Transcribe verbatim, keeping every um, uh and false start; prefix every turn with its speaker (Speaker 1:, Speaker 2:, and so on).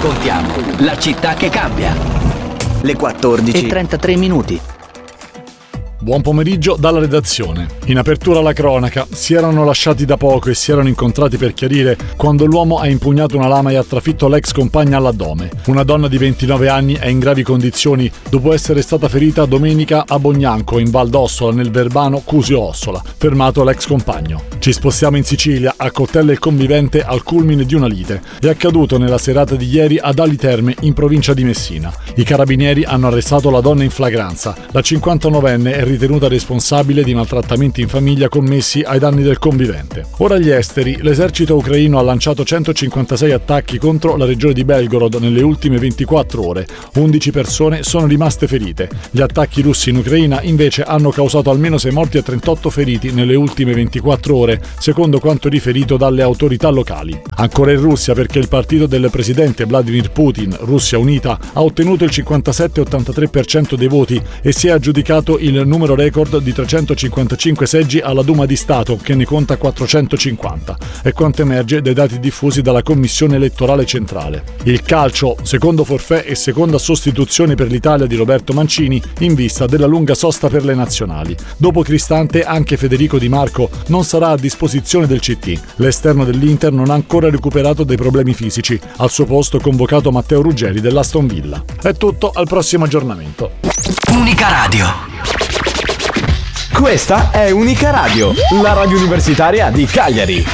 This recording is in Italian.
Speaker 1: raccontiamo la città che cambia.
Speaker 2: Le quattordici
Speaker 1: e trentatré minuti.
Speaker 3: Buon pomeriggio dalla redazione. In apertura alla cronaca, si erano lasciati da poco e si erano incontrati per chiarire quando l'uomo ha impugnato una lama e ha trafitto l'ex compagna all'addome. Una donna di ventinove anni è in gravi condizioni dopo essere stata ferita domenica a Bognanco, in Val d'Ossola, nel verbano Cusio Ossola, fermato l'ex compagno. Ci spostiamo in Sicilia, accoltella il convivente al culmine di una lite. È accaduto nella serata di ieri ad Ali Terme, in provincia di Messina. I carabinieri hanno arrestato la donna in flagranza. La cinquantanovenne è ritenuta responsabile di maltrattamenti in famiglia commessi ai danni del convivente. Ora agli esteri, l'esercito ucraino ha lanciato centocinquantasei attacchi contro la regione di Belgorod nelle ultime ventiquattro ore. undici persone sono rimaste ferite. Gli attacchi russi in Ucraina invece hanno causato almeno sei morti e trentotto feriti nelle ultime ventiquattro ore, secondo quanto riferito dalle autorità locali. Ancora in Russia, perché il partito del presidente Vladimir Putin, Russia Unita, ha ottenuto il cinquantasette virgola ottantatré per cento dei voti e si è aggiudicato il numero record di trecentocinquantacinque seggi alla Duma di Stato, che ne conta quattrocentocinquanta, è quanto emerge dai dati diffusi dalla Commissione elettorale centrale. Il calcio, secondo forfait e seconda sostituzione per l'Italia di Roberto Mancini, in vista della lunga sosta per le nazionali. Dopo Cristante, anche Federico Di Marco non sarà a disposizione del C T. L'esterno dell'Inter non ha ancora recuperato dei problemi fisici. Al suo posto convocato Matteo Ruggeri dell'Aston Villa. È tutto, al prossimo aggiornamento.
Speaker 1: Unica Radio.
Speaker 2: Questa è Unica Radio, la radio universitaria di Cagliari.